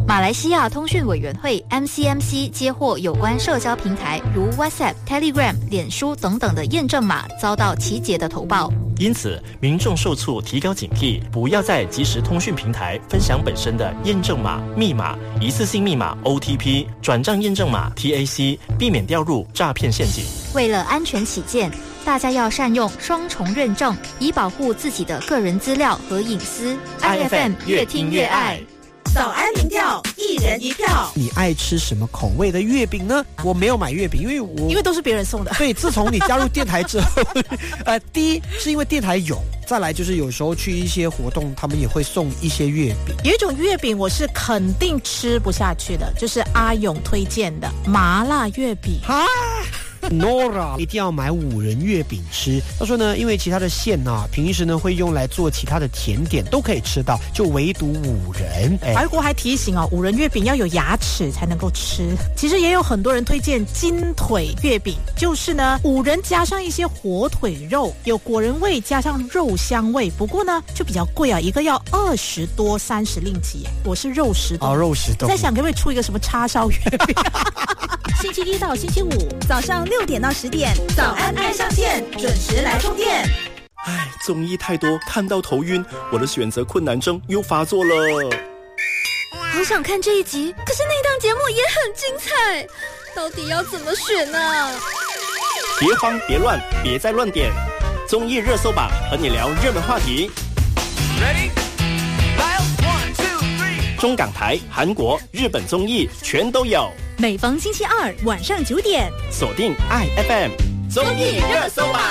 马来西亚通讯委员会 MCMC 接获有关社交平台如 WhatsApp、Telegram、脸书等等的验证码遭到奇捷的投报， 因此民众受促提高警惕，不要在即时通讯平台分享本身的验证码、密码、一次性密码 OTP、转账验证码 TAC， 避免掉入诈骗陷阱。 为了安全起见，大家要善用双重认证，以保护自己的个人资料和隐私。IFM 越听越爱。 早安民调，一人一票。 你爱吃什么口味的月饼呢？我没有买月饼，因为都是别人送的。 对，自从你加入电台之后，第一是因为电台有，再来就是有时候去一些活动，他们也会送一些月饼。 有一种月饼我是肯定吃不下去的，就是阿勇推荐的麻辣月饼。 哈，Nora 一定要买5仁月饼吃。他说呢，因为其他的馅啊，平时呢会用来做其他的甜点，都可以吃到，就唯独5仁。 白国还提醒5仁月饼要有牙齿才能够吃。其实也有很多人推荐金腿月饼，就是呢5仁加上一些火腿肉，有果仁味加上肉香味，不过呢就比较贵啊，一个要20多30令吉。我是肉食动物， 肉食动物。 在想可不可以出一个什么叉烧月饼？ 星期一到星期五早上6点到10点，早安爱上线，准时来充电。 综艺太多，看到头晕，我的选择困难症又发作了。 好想看这一集，可是那档节目也很精彩，到底要怎么选呢？ 别慌别乱，别再乱点，综艺热搜榜和你聊热门话题。Ready? 中港台、韩国、日本综艺全都有。 每逢星期二晚上9点， 锁定爱 FM 综艺热搜榜。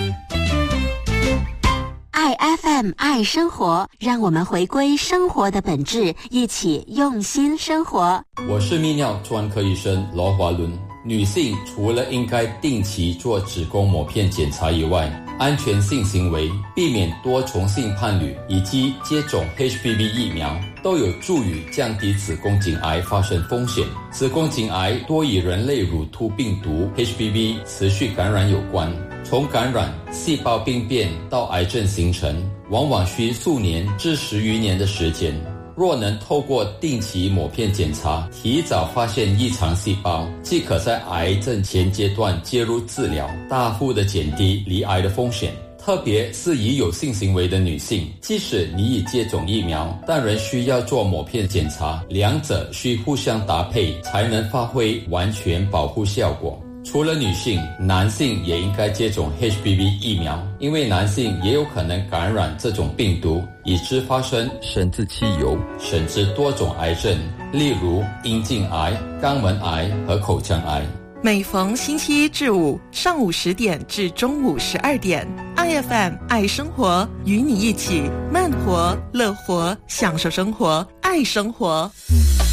爱 FM 爱生活，让我们回归生活的本质，一起用心生活。 我是泌尿专科医生罗华伦。女性除了应该定期做子宫抹片检查以外，安全性行为、避免多重性伴侣以及接种 HPV 疫苗都有助于降低子宫颈癌发生风险。子宫颈癌多与人类乳突病毒 HPV 持续感染有关，从感染、细胞病变到癌症形成，往往需数年至10余年的时间。若能透过定期抹片检查，提早发现异常细胞，即可在癌症前阶段介入治疗，大幅地减低罹癌的风险。特别是已有性行为的女性，即使你已接种疫苗，但仍需要做抹片检查，两者需互相搭配，才能发挥完全保护效果。除了女性，男性也应该接种 HPV 疫苗，因为男性也有可能感染这种病毒，以致发生生殖器瘤，甚至多种癌症，例如阴茎癌、肛门癌和口腔癌。 每逢星期一至五上午10点至中午12点，爱 FM 爱生活，与你一起慢活乐活，享受生活，爱生活。